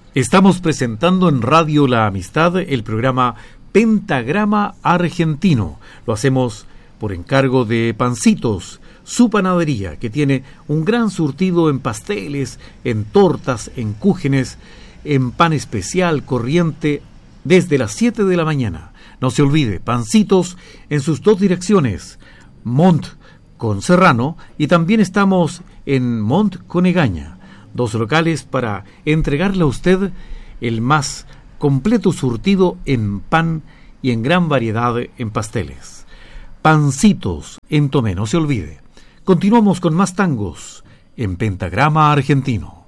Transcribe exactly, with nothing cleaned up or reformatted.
Estamos presentando en Radio La Amistad el programa Pentagrama Argentino. Lo hacemos por encargo de Pancitos, su panadería, que tiene un gran surtido en pasteles, en tortas, en cúgenes, en pan especial corriente desde las siete de la mañana. No se olvide, Pancitos en sus dos direcciones, Mont con Serrano, y también estamos en Mont con Egaña. Dos locales para entregarle a usted el más completo surtido en pan y en gran variedad en pasteles. Pancitos en Tomé, no se olvide. Continuamos con más tangos en Pentagrama Argentino.